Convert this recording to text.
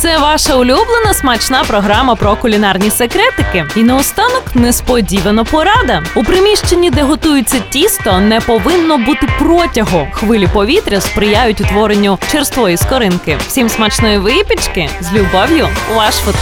Це ваша улюблена смачна програма про кулінарні секретики. І наостанок несподівано порада. У приміщенні, де готується тісто, не повинно бути протягу. Хвилі повітря сприяють утворенню черствої скоринки. Всім смачної випічки! З любов'ю, ваш Фудкет.